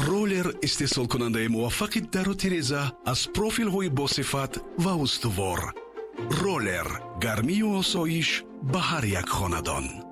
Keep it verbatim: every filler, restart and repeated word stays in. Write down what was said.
ролер استحصال کننده موفق در و تیرزه از پروفیل های با صفت و استوار. رولر، گرمی و آسایش به هر یک خاندان.